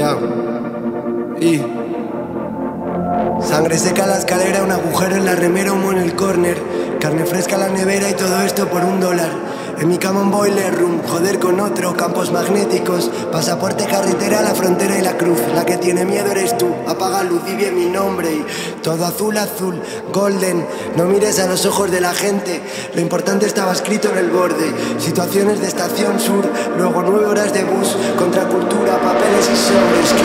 Ya. Y sangre seca a la escalera, un agujero en la remera, humo en el córner, carne fresca a la nevera y todo esto por $1. En mi cama un boiler room, joder con otro, campos magnéticos, pasaporte, carretera, la frontera y la cruz. La que tiene miedo eres tú, apaga luz y bien mi nombre y todo azul, azul, golden. No mires a los ojos de la gente, lo importante estaba escrito en el borde. Situaciones de estación sur, luego 9 horas de bus, contracultura, papeles y sobres.